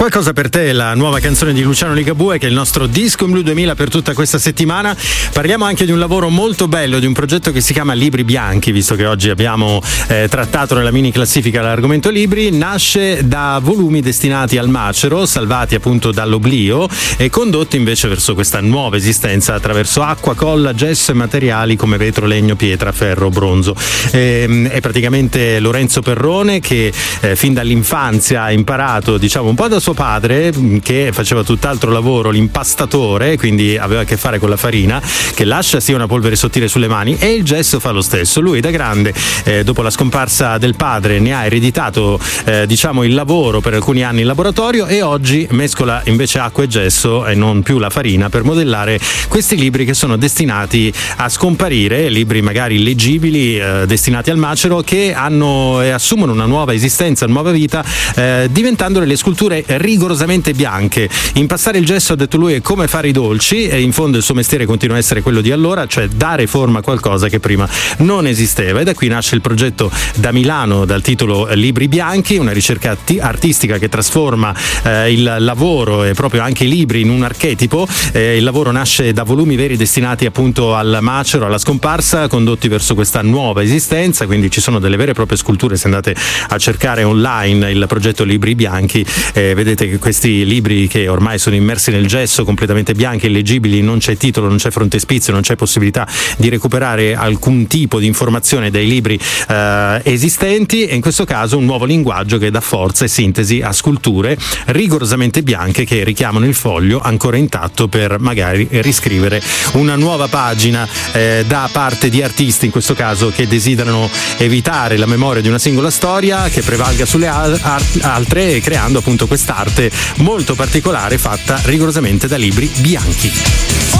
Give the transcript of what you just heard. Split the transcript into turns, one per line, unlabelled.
Qualcosa per te, la nuova canzone di Luciano Ligabue, che è il nostro Disco in Blu 2000 per tutta questa settimana. Parliamo anche di un lavoro molto bello, di un progetto che si chiama Libri Bianchi, visto che oggi abbiamo trattato nella mini classifica l'argomento libri. Nasce da volumi destinati al macero, salvati appunto dall'oblio e condotti invece verso questa nuova esistenza attraverso acqua, colla, gesso e materiali come vetro, legno, pietra, ferro, bronzo. È praticamente Lorenzo Perrone che fin dall'infanzia ha imparato, diciamo, un po' da suo padre, che faceva tutt'altro lavoro, l'impastatore, quindi aveva a che fare con la farina, che lascia sì una polvere sottile sulle mani, e il gesso fa lo stesso. Lui da grande, dopo la scomparsa del padre, ne ha ereditato diciamo il lavoro per alcuni anni in laboratorio, e oggi mescola invece acqua e gesso e non più la farina per modellare questi libri che sono destinati a scomparire, libri magari illeggibili, destinati al macero, che hanno e assumono una nuova esistenza, una nuova vita, diventando delle sculture rigorosamente bianche. Impastare il gesso, ha detto lui, è come fare i dolci, e in fondo il suo mestiere continua a essere quello di allora, cioè dare forma a qualcosa che prima non esisteva. E da qui nasce il progetto da Milano dal titolo Libri Bianchi, una ricerca artistica che trasforma il lavoro e proprio anche i libri in un archetipo. Il lavoro nasce da volumi veri destinati appunto al macero, alla scomparsa, condotti verso questa nuova esistenza, quindi ci sono delle vere e proprie sculture. Se andate a cercare online il progetto Libri Bianchi, vedete che questi libri, che ormai sono immersi nel gesso, completamente bianchi, illeggibili, non c'è titolo, non c'è frontespizio, non c'è possibilità di recuperare alcun tipo di informazione dai libri esistenti, e in questo caso un nuovo linguaggio che dà forza e sintesi a sculture rigorosamente bianche che richiamano il foglio ancora intatto per magari riscrivere una nuova pagina da parte di artisti, in questo caso, che desiderano evitare la memoria di una singola storia che prevalga sulle altre, creando appunto quest'arte molto particolare fatta rigorosamente da libri bianchi.